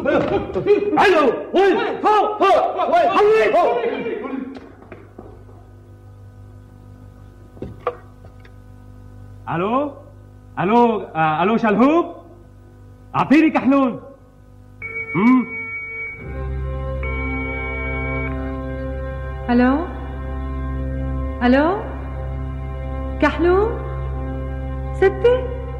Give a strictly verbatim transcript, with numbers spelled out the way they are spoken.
الو وين فوق فوق وين فوق. الو الو آه، الو شلهوب اعطيني كحلون. امم الو الو كحلون ستي